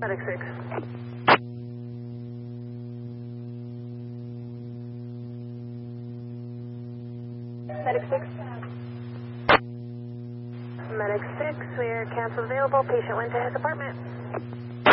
Medic 6. Medic 6. Medic 6, we are cancel available. Patient went to his apartment.